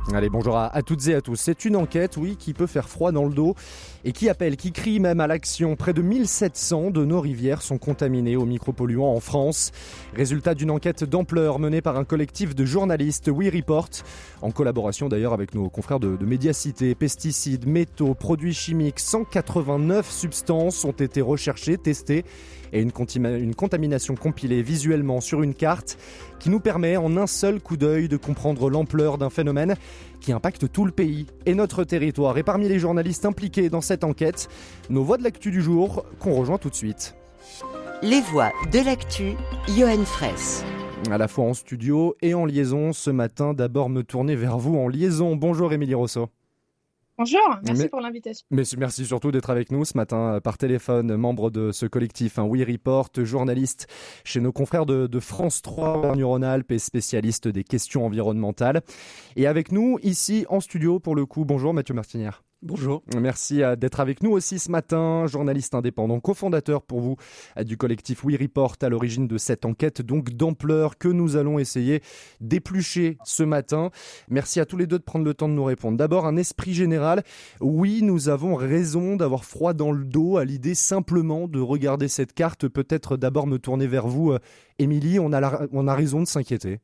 Allez, bonjour à toutes et à tous. C'est une enquête, oui, qui peut faire froid dans le dos et qui appelle, qui crie même à l'action. Près de 1700 de nos rivières sont contaminées aux micropolluants en France. Résultat d'une enquête d'ampleur menée par un collectif de journalistes, We Report, en collaboration d'ailleurs avec nos confrères de Médiacité. Pesticides, métaux, produits chimiques, 189 substances ont été recherchées, testées et une contamination compilée visuellement sur une carte qui nous permet en un seul coup d'œil de comprendre l'ampleur d'un phénomène qui impacte tout le pays et notre territoire. Et parmi les journalistes impliqués dans cette enquête, nos voix de l'actu du jour qu'on rejoint tout de suite. Les voix de l'actu, Johan Fraisse. À la fois en studio et en liaison ce matin, d'abord me tourner vers vous en liaison. Bonjour Émilie Rousseau. Bonjour, merci pour l'invitation. Mais merci surtout d'être avec nous ce matin par téléphone, membre de ce collectif, We Report, journaliste chez nos confrères de France 3, Auvergne-Rhône-Alpes et spécialiste des questions environnementales. Et avec nous ici en studio pour le coup, bonjour Mathieu Martinière. Bonjour. Merci d'être avec nous aussi ce matin, journaliste indépendant, cofondateur pour vous du collectif We Report à l'origine de cette enquête donc d'ampleur que nous allons essayer d'éplucher ce matin. Merci à tous les deux de prendre le temps de nous répondre. D'abord, un esprit général. Oui, nous avons raison d'avoir froid dans le dos à l'idée simplement de regarder cette carte. Peut-être d'abord me tourner vers vous, Émilie, on a raison de s'inquiéter.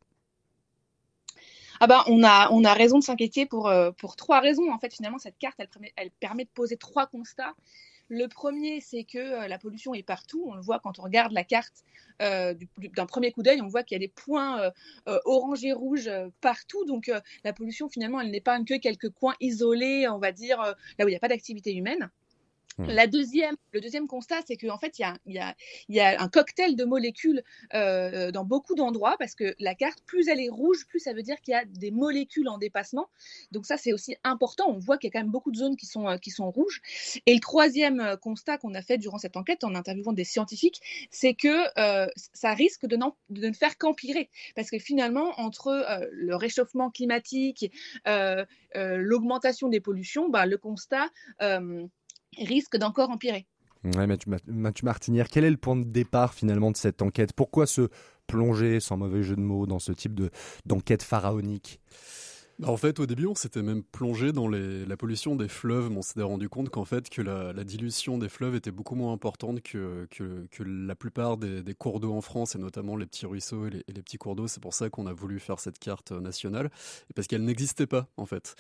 On a raison de s'inquiéter pour trois raisons. En fait, finalement, cette carte, elle permet de poser trois constats. Le premier, c'est que la pollution est partout. On le voit quand on regarde la carte d'un premier coup d'œil. On voit qu'il y a des points orange et rouge partout. Donc, la pollution, finalement, elle n'est pas que quelques coins isolés, on va dire, là où il n'y a pas d'activité humaine. Le deuxième constat, c'est qu'en fait, il y a un cocktail de molécules dans beaucoup d'endroits parce que la carte, plus elle est rouge, plus ça veut dire qu'il y a des molécules en dépassement. Donc ça, c'est aussi important. On voit qu'il y a quand même beaucoup de zones qui sont rouges. Et le troisième constat qu'on a fait durant cette enquête en interviewant des scientifiques, c'est que ça risque de ne faire qu'empirer. Parce que finalement, entre le réchauffement climatique, l'augmentation des pollutions, le constat risque d'encore empirer. Ouais, Mathieu Martinière, quel est le point de départ finalement de cette enquête ? Pourquoi se plonger, sans mauvais jeu de mots, dans ce type d'enquête pharaonique ? En fait, au début, on s'était même plongé dans la pollution des fleuves, mais on s'était rendu compte qu'en fait, que la dilution des fleuves était beaucoup moins importante que la plupart des cours d'eau en France, et notamment les petits ruisseaux et les petits cours d'eau. C'est pour ça qu'on a voulu faire cette carte nationale, et parce qu'elle n'existait pas, en fait.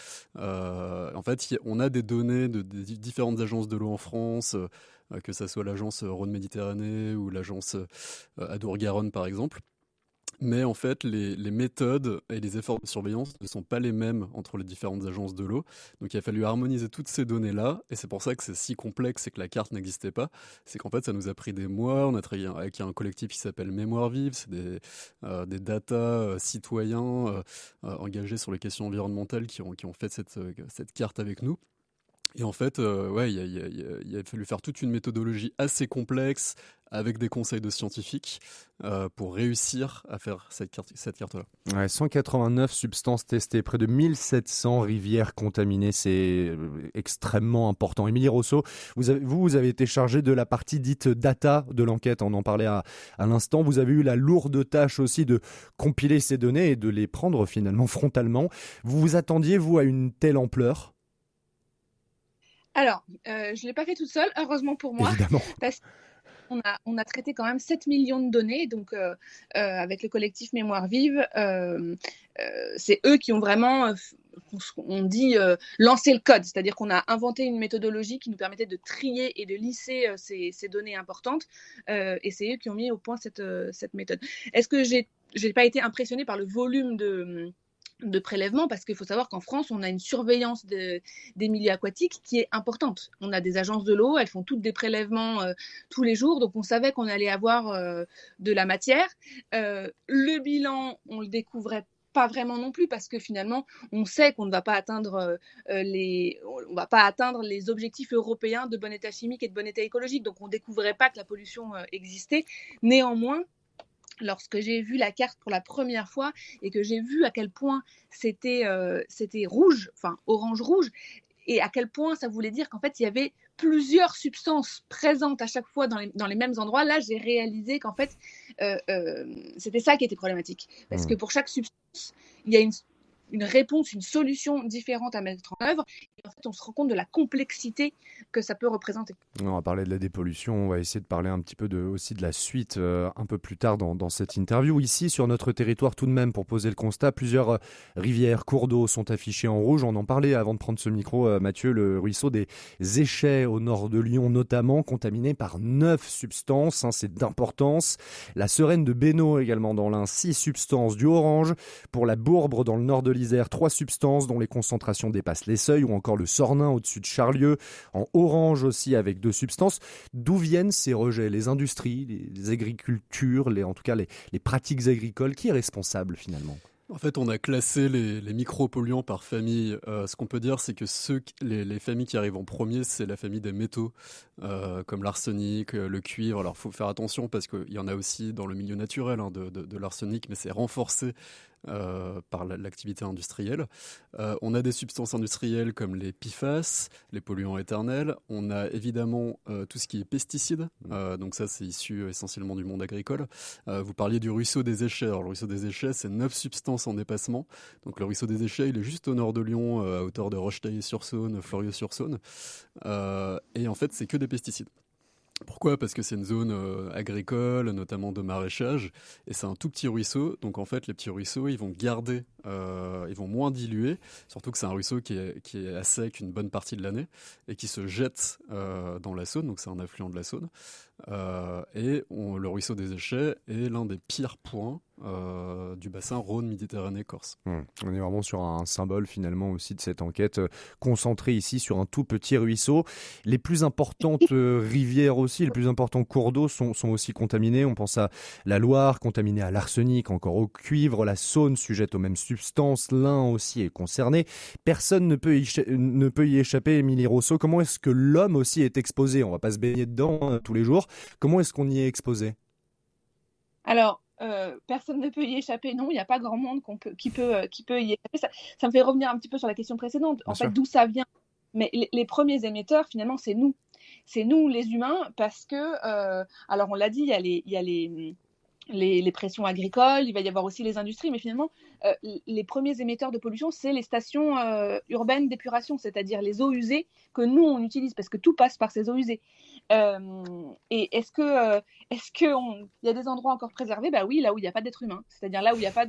On a des données de différentes agences de l'eau en France, que ça soit l'agence Rhône-Méditerranée ou l'agence Adour-Garonne, par exemple. Mais en fait, les méthodes et les efforts de surveillance ne sont pas les mêmes entre les différentes agences de l'eau. Donc il a fallu harmoniser toutes ces données-là. Et c'est pour ça que c'est si complexe et que la carte n'existait pas. C'est qu'en fait, ça nous a pris des mois. On a travaillé avec un collectif qui s'appelle Mémoire Vive. C'est des data citoyens engagés sur les questions environnementales qui ont fait cette carte avec nous. Et en fait, il a fallu faire toute une méthodologie assez complexe avec des conseils de scientifiques pour réussir à faire cette carte-là. Ouais, 189 substances testées, près de 1700 rivières contaminées, c'est extrêmement important. Émilie Rousseau, vous avez été chargée de la partie dite data de l'enquête, on en parlait à l'instant. Vous avez eu la lourde tâche aussi de compiler ces données et de les prendre finalement frontalement. Vous vous attendiez, vous, à une telle ampleur ? Alors, je ne l'ai pas fait toute seule, heureusement pour moi. Évidemment. Parce qu'on a traité quand même 7 millions de données, donc avec le collectif Mémoire Vive, c'est eux qui ont vraiment, on dit, lancé le code. C'est-à-dire qu'on a inventé une méthodologie qui nous permettait de trier et de lisser ces données importantes, et c'est eux qui ont mis au point cette méthode. Est-ce que j'ai pas été impressionnée par le volume de prélèvements, parce qu'il faut savoir qu'en France, on a une surveillance des milieux aquatiques qui est importante. On a des agences de l'eau, elles font toutes des prélèvements tous les jours, donc on savait qu'on allait avoir de la matière. Le bilan, on le découvrait pas vraiment non plus, parce que finalement, on sait qu'on ne va pas atteindre les objectifs européens de bon état chimique et de bon état écologique, donc on ne découvrait pas que la pollution existait. Néanmoins, lorsque j'ai vu la carte pour la première fois et que j'ai vu à quel point c'était rouge, enfin orange-rouge, et à quel point ça voulait dire qu'en fait, il y avait plusieurs substances présentes à chaque fois dans les mêmes endroits, là, j'ai réalisé qu'en fait, c'était ça qui était problématique. Parce que pour chaque substance, il y a une réponse, une solution différente à mettre en œuvre. Et en fait, on se rend compte de la complexité que ça peut représenter. On va parler de la dépollution, on va essayer de parler un petit peu aussi de la suite un peu plus tard dans cette interview. Ici, sur notre territoire tout de même, pour poser le constat, plusieurs rivières, cours d'eau sont affichés en rouge. On en parlait avant de prendre ce micro, Mathieu, le ruisseau des Échets au nord de Lyon notamment, contaminé par 9 substances, c'est d'importance. La Sereine de Bénaud également dans l'Ain, 6 substances. Du Orange pour la Bourbre dans le nord de l'Isère, 3 substances dont les concentrations dépassent les seuils, ou encore le Sornin au-dessus de Charlieu, en Orange aussi avec 2 substances. D'où viennent ces rejets? Les industries, les agricultures, en tout cas les pratiques agricoles, qui est responsable finalement? En fait, on a classé les micropolluants par famille. Ce qu'on peut dire, c'est que les familles qui arrivent en premier, c'est la famille des métaux, comme l'arsenic, le cuivre. Alors, il faut faire attention parce qu'il y en a aussi dans le milieu naturel de l'arsenic, mais c'est renforcé par l'activité industrielle. On a des substances industrielles comme les PFAS, les polluants éternels. On a évidemment tout ce qui est pesticides. Donc ça, c'est issu essentiellement du monde agricole. Vous parliez du ruisseau des Échets. Alors, le ruisseau des Échets, c'est 9 substances en dépassement. Donc le ruisseau des Échets, il est juste au nord de Lyon, à hauteur de Rochetaillé-sur-Saône, Fleurieux-sur-Saône. Et en fait, c'est que des pesticides. Pourquoi ? Parce que c'est une zone agricole, notamment de maraîchage, et c'est un tout petit ruisseau. Donc en fait, les petits ruisseaux, ils vont garder, ils vont moins diluer, surtout que c'est un ruisseau qui est à sec une bonne partie de l'année et qui se jette dans la Saône, donc c'est un affluent de la Saône. Le ruisseau des Échets est l'un des pires points du bassin Rhône-Méditerranée-Corse. On est vraiment sur un symbole finalement aussi de cette enquête concentrée ici sur un tout petit ruisseau. Les plus importantes rivières aussi, les plus importants cours d'eau sont aussi contaminés. On pense à la Loire, contaminée à l'arsenic, encore au cuivre, la Saône sujette aux mêmes substances, l'Ain aussi est concerné. Personne ne peut y échapper, Émilie Rousseau. Comment est-ce que l'homme aussi est exposé? On ne va pas se baigner dedans tous les jours. Comment est-ce qu'on y est exposé? Alors, personne ne peut y échapper, non, il n'y a pas grand monde qui peut y échapper. Ça me fait revenir un petit peu sur la question précédente, Bien sûr. fait, d'où ça vient. Mais les premiers émetteurs, finalement, c'est nous. C'est nous, les humains, parce que, alors on l'a dit, il y a les pressions agricoles, il va y avoir aussi les industries, mais finalement, les premiers émetteurs de pollution, c'est les stations urbaines d'épuration, c'est-à-dire les eaux usées que nous, on utilise, parce que tout passe par ces eaux usées. Et est-ce qu'il y a des endroits encore préservés? Bah oui, là où il n'y a pas d'être humain, c'est-à-dire là où il n'y a pas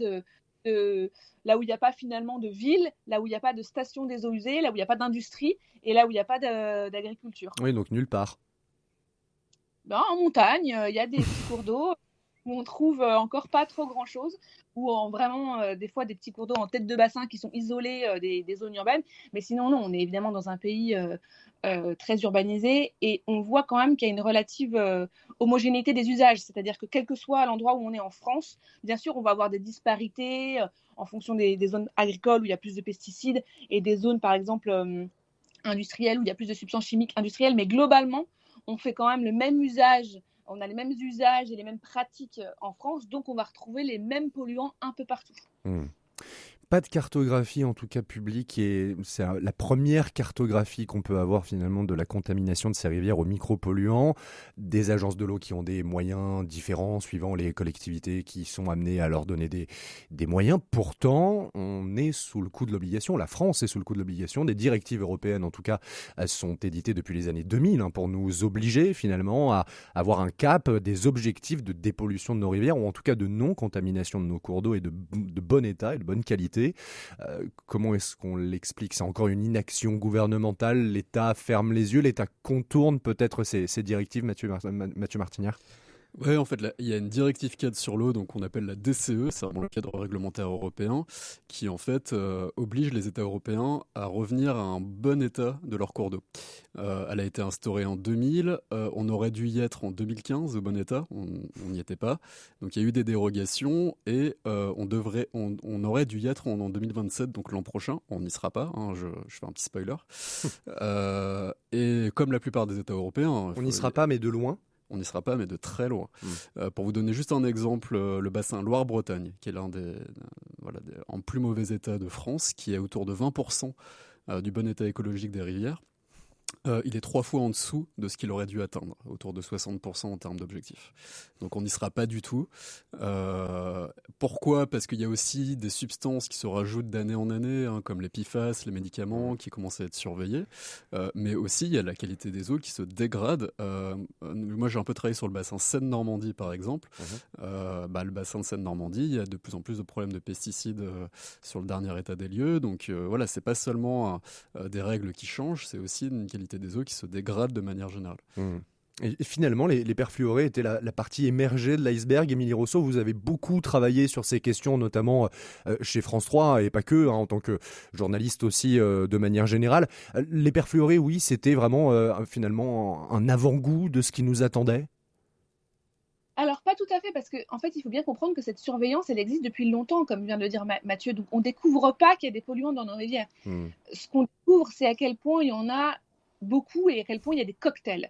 là où il n'y a pas finalement de ville, là où il n'y a pas de station des eaux usées, là où il n'y a pas d'industrie et là où il n'y a pas d'agriculture. Oui, donc nulle part. Ben, en montagne, il y a des petits cours d'eau où on trouve encore pas trop grand-chose, ou vraiment des fois des petits cours d'eau en tête de bassin qui sont isolés des zones urbaines. Mais sinon, non, on est évidemment dans un pays très urbanisé et on voit quand même qu'il y a une relative homogénéité des usages. C'est-à-dire que quel que soit l'endroit où on est en France, bien sûr, on va avoir des disparités en fonction des zones agricoles où il y a plus de pesticides et des zones, par exemple, industrielles où il y a plus de substances chimiques industrielles. Mais globalement, on fait quand même le même usage. On a les mêmes usages et les mêmes pratiques en France, donc on va retrouver les mêmes polluants un peu partout. Pas de cartographie en tout cas publique, et c'est la première cartographie qu'on peut avoir finalement de la contamination de ces rivières aux micropolluants. Des agences de l'eau qui ont des moyens différents suivant les collectivités qui sont amenées à leur donner des moyens. Pourtant, on est sous le coup de l'obligation, la France est sous le coup de l'obligation, des directives européennes en tout cas sont éditées depuis les années 2000 pour nous obliger finalement à avoir un cap, des objectifs de dépollution de nos rivières ou en tout cas de non-contamination de nos cours d'eau et de bon état et de bonne qualité. Comment est-ce qu'on l'explique? C'est encore une inaction gouvernementale, l'État ferme les yeux, l'État contourne peut-être ces directives, Mathieu Martinière? Oui, en fait, il y a une directive cadre sur l'eau, donc on appelle la DCE, c'est vraiment le cadre réglementaire européen, qui en fait oblige les États européens à revenir à un bon état de leur cours d'eau. Elle a été instaurée en 2000, on aurait dû y être en 2015 au bon état, on n'y était pas. Donc il y a eu des dérogations et on aurait dû y être en 2027, donc l'an prochain, on n'y sera pas, je fais un petit spoiler. Et comme la plupart des États européens... On n'y sera pas, mais de loin. On n'y sera pas, mais de très loin. Pour vous donner juste un exemple, le bassin Loire-Bretagne, qui est l'un en plus mauvais état de France, qui est autour de 20% du bon état écologique des rivières. Il est 3 fois en dessous de ce qu'il aurait dû atteindre, autour de 60% en termes d'objectifs. Donc on n'y sera pas du tout. Pourquoi ? Parce qu'il y a aussi des substances qui se rajoutent d'année en année, comme les PFAS, les médicaments qui commencent à être surveillés. Mais aussi, il y a la qualité des eaux qui se dégrade. Moi, j'ai un peu travaillé sur le bassin Seine-Normandie, par exemple. Le bassin de Seine-Normandie, il y a de plus en plus de problèmes de pesticides sur le dernier état des lieux. Donc voilà, c'est pas seulement des règles qui changent, c'est aussi une qualité des eaux qui se dégrade de manière générale. Et finalement, les perfluorés étaient la partie émergée de l'iceberg. Émilie Rousseau, vous avez beaucoup travaillé sur ces questions, notamment chez France 3, et pas que, en tant que journaliste aussi de manière générale. Les perfluorés, oui, c'était vraiment finalement un avant-goût de ce qui nous attendait. Alors, pas tout à fait, parce qu'en fait, il faut bien comprendre que cette surveillance, elle existe depuis longtemps, comme vient de le dire Mathieu. Donc, on ne découvre pas qu'il y a des polluants dans nos rivières. Ce qu'on découvre, c'est à quel point il y en a beaucoup et à quel point il y a des cocktails.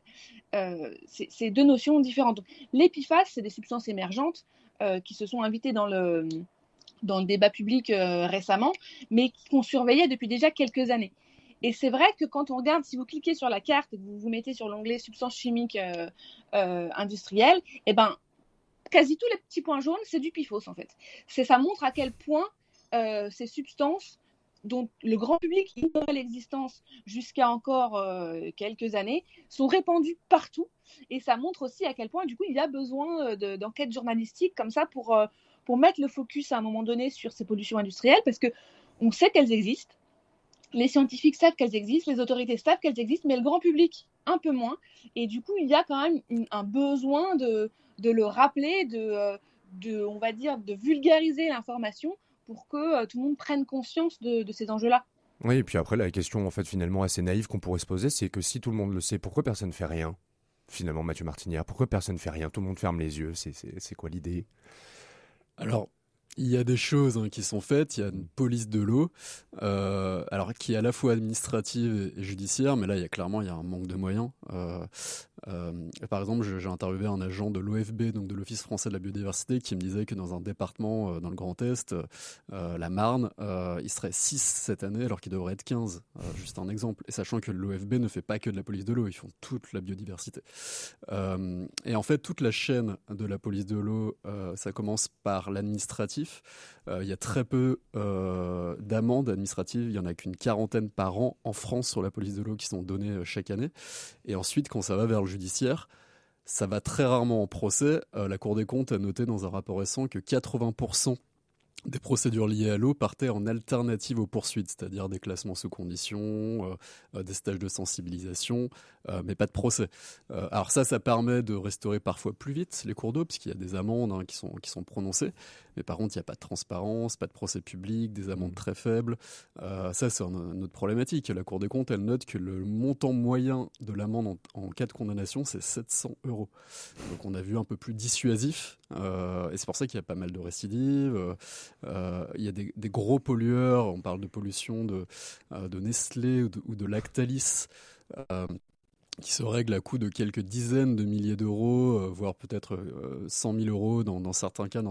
C'est deux notions différentes. Donc, les PFAS, c'est des substances émergentes qui se sont invitées dans le débat public récemment, mais qu'on surveillait depuis déjà quelques années. Et c'est vrai que quand on regarde, si vous cliquez sur la carte et que vous vous mettez sur l'onglet substances chimiques industrielles, eh ben, quasi tous les petits points jaunes, c'est du PFOS en fait. Ça montre à quel point ces substances dont le grand public ignorait l'existence jusqu'à encore quelques années, sont répandues partout. Et ça montre aussi à quel point, du coup, il y a besoin d'enquêtes journalistiques comme ça pour mettre le focus à un moment donné sur ces pollutions industrielles, parce qu'on sait qu'elles existent, les scientifiques savent qu'elles existent, les autorités savent qu'elles existent, mais le grand public, un peu moins. Et du coup, il y a quand même un besoin de le rappeler, on va dire, de vulgariser l'information pour que tout le monde prenne conscience de ces enjeux-là. Oui, et puis après, la question en fait finalement assez naïve qu'on pourrait se poser, c'est que si tout le monde le sait, pourquoi personne ne fait rien ? Finalement, Mathieu Martinière, pourquoi personne ne fait rien ? Tout le monde ferme les yeux, c'est quoi l'idée ? Alors, il y a des choses qui sont faites. Il y a une police de l'eau, alors qui est à la fois administrative et judiciaire, mais là, il y a un manque de moyens. Par exemple, j'ai interviewé un agent de l'OFB, donc de l'Office français de la biodiversité, qui me disait que dans un département dans le Grand Est, la Marne, il serait 6 cette année, alors qu'il devrait être 15. Juste un exemple. Et sachant que l'OFB ne fait pas que de la police de l'eau, ils font toute la biodiversité. Et en fait, toute la chaîne de la police de l'eau, ça commence par l'administratif. Il y a très peu d'amendes administratives, il n'y en a qu'une 40aine par an en France sur la police de l'eau qui sont données chaque année. Et ensuite, quand ça va vers le judiciaire, ça va très rarement en procès. La Cour des comptes a noté dans un rapport récent que 80% des procédures liées à l'eau partaient en alternative aux poursuites, c'est-à-dire des classements sous conditions, des stages de sensibilisation, mais pas de procès. Alors ça permet de restaurer parfois plus vite les cours d'eau, puisqu'il y a des amendes qui sont prononcées, mais par contre il n'y a pas de transparence, pas de procès public, des amendes très faibles. Ça c'est une autre problématique. La Cour des comptes, elle note que le montant moyen de l'amende en cas de condamnation, c'est 700 €. Donc on a vu un peu plus dissuasif, et c'est pour ça qu'il y a pas mal de récidives. Il y a des gros pollueurs, on parle de pollution de Nestlé ou de Lactalis, qui se règlent à coût de quelques dizaines de milliers d'euros, voire peut-être 100 000 € dans certains cas,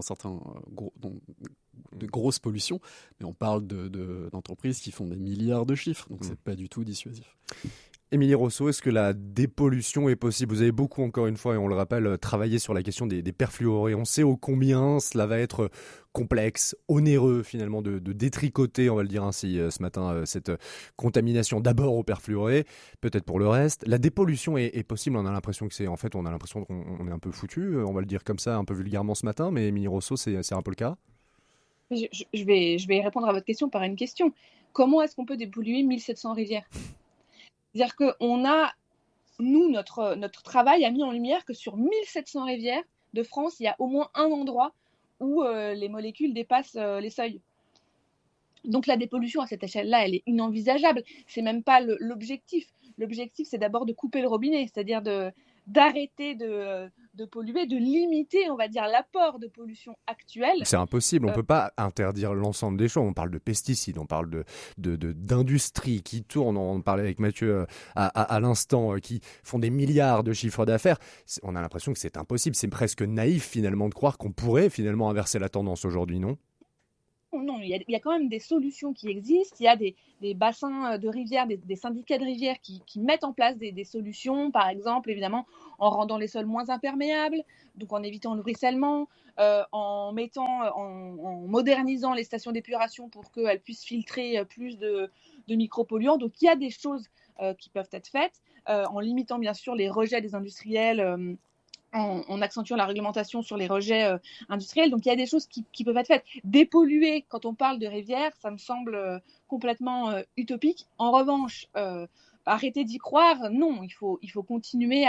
de grosses pollutions. Mais on parle d'entreprises qui font des milliards de chiffres, donc c'est pas du tout dissuasif. Émilie Rousseau, est-ce que la dépollution est possible ? Vous avez beaucoup, encore une fois, et on le rappelle, travaillé sur la question des perfluorés. On sait ô combien cela va être complexe, onéreux finalement de détricoter, on va le dire ainsi ce matin, cette contamination d'abord aux perfluorés, peut-être pour le reste. La dépollution est possible, on a l'impression qu'on est un peu foutu, on va le dire comme ça, un peu vulgairement ce matin, mais Émilie Rousseau, c'est un peu le cas ? Je vais répondre à votre question par une question. Comment est-ce qu'on peut dépolluer 1700 rivières ? C'est-à-dire que notre travail a mis en lumière que sur 1700 rivières de France, il y a au moins un endroit où les molécules dépassent les seuils. Donc la dépollution à cette échelle-là, elle est inenvisageable. C'est même pas l'objectif. L'objectif, c'est d'abord de couper le robinet, c'est-à-dire d'arrêter de polluer, de limiter, on va dire, l'apport de pollution actuelle. C'est impossible, on ne peut pas interdire l'ensemble des choses. On parle de pesticides, on parle d'industries qui tournent, on parlait avec Mathieu à l'instant, qui font des milliards de chiffres d'affaires. On a l'impression que c'est impossible, c'est presque naïf finalement de croire qu'on pourrait finalement inverser la tendance aujourd'hui, non ? Non, il y a quand même des solutions qui existent. Il y a des bassins de rivières, des syndicats de rivières qui mettent en place des solutions, par exemple, évidemment, en rendant les sols moins imperméables, donc en évitant le ruissellement, en modernisant les stations d'épuration pour qu'elles puissent filtrer plus de micropolluants. Donc il y a des choses qui peuvent être faites, en limitant bien sûr les rejets des industriels, en accentuant la réglementation sur les rejets industriels. Donc il y a des choses qui peuvent être faites. Dépolluer, quand on parle de rivières, ça me semble complètement utopique. En revanche, arrêter d'y croire, non, il faut continuer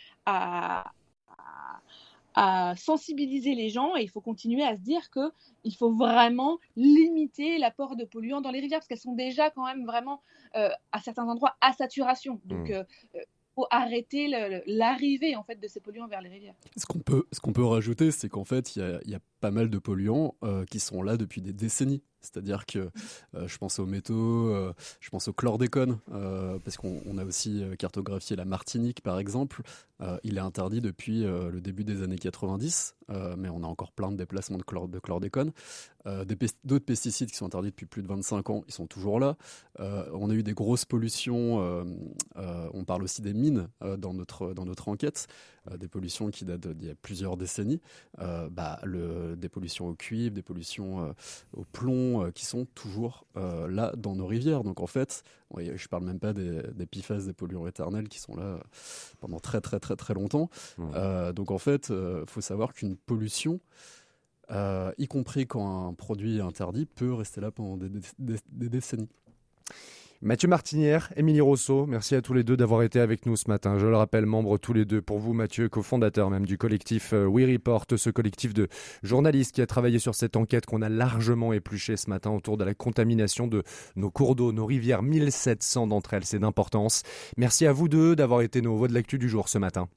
à sensibiliser les gens, et il faut continuer à se dire qu'il faut vraiment limiter l'apport de polluants dans les rivières, parce qu'elles sont déjà quand même vraiment, à certains endroits, à saturation. Donc, faut arrêter l'arrivée en fait de ces polluants vers les rivières. Ce qu'on peut rajouter, c'est qu'en fait, il y a pas mal de polluants qui sont là depuis des décennies. C'est-à-dire que je pense aux métaux, je pense au chlordécone, parce qu'on a aussi cartographié la Martinique, par exemple. Il est interdit depuis le début des années 90, mais on a encore plein de déplacements de chlordécone. D'autres pesticides qui sont interdits depuis plus de 25 ans, ils sont toujours là. On a eu des grosses pollutions, on parle aussi des mines dans notre enquête, des pollutions qui datent d'il y a plusieurs décennies, des pollutions au cuivre, des pollutions au plomb, qui sont toujours là dans nos rivières. Donc en fait, je parle même pas des PFAS, des polluants éternels qui sont là pendant très très très très longtemps. Donc en fait, faut savoir qu'une pollution, y compris quand un produit est interdit, peut rester là pendant des décennies. Mathieu Martinière, Émilie Rousseau, merci à tous les deux d'avoir été avec nous ce matin. Je le rappelle, membres tous les deux, pour vous Mathieu, cofondateur même du collectif We Report, ce collectif de journalistes qui a travaillé sur cette enquête qu'on a largement épluchée ce matin autour de la contamination de nos cours d'eau, nos rivières, 1700 d'entre elles, c'est d'importance. Merci à vous deux d'avoir été nos voix de l'actu du jour ce matin.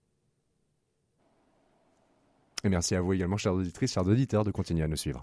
Et merci à vous également, chères auditrices, chers auditeurs, de continuer à nous suivre.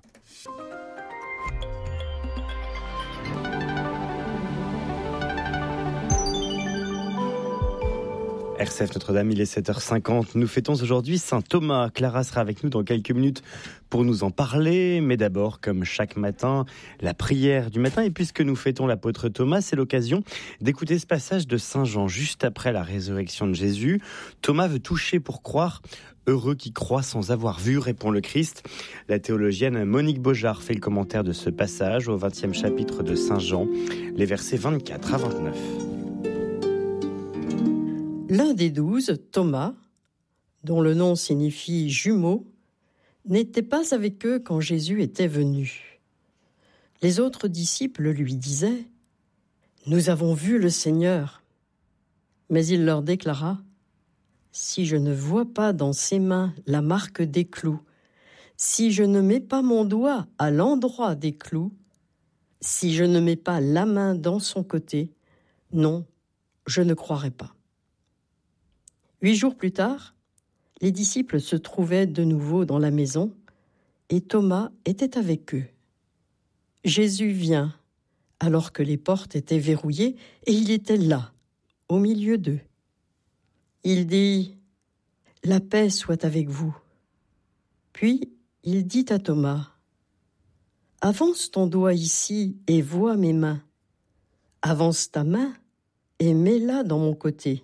RCF Notre-Dame, il est 7h50. Nous fêtons aujourd'hui Saint Thomas. Clara sera avec nous dans quelques minutes pour nous en parler. Mais d'abord, comme chaque matin, la prière du matin. Et puisque nous fêtons l'apôtre Thomas, c'est l'occasion d'écouter ce passage de Saint Jean, juste après la résurrection de Jésus. Thomas veut toucher pour croire. Heureux qui croient sans avoir vu, répond le Christ. La théologienne Monique Beaujard fait le commentaire de ce passage au 20e chapitre de Saint Jean, les versets 24 à 29. L'un des 12, Thomas, dont le nom signifie jumeau, n'était pas avec eux quand Jésus était venu. Les autres disciples lui disaient « Nous avons vu le Seigneur ». Mais il leur déclara « Si je ne vois pas dans ses mains la marque des clous, si je ne mets pas mon doigt à l'endroit des clous, si je ne mets pas la main dans son côté, non, je ne croirai pas. » 8 jours plus tard, les disciples se trouvaient de nouveau dans la maison et Thomas était avec eux. Jésus vient alors que les portes étaient verrouillées et il était là, au milieu d'eux. Il dit « La paix soit avec vous ». Puis il dit à Thomas « Avance ton doigt ici et vois mes mains. Avance ta main et mets-la dans mon côté.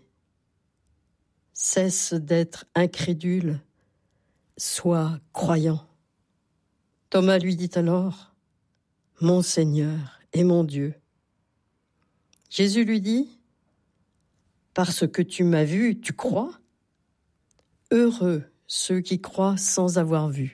Cesse d'être incrédule, sois croyant. » Thomas lui dit alors, « Mon Seigneur et mon Dieu. » Jésus lui dit, « Parce que tu m'as vu, tu crois ? Heureux ceux qui croient sans avoir vu. »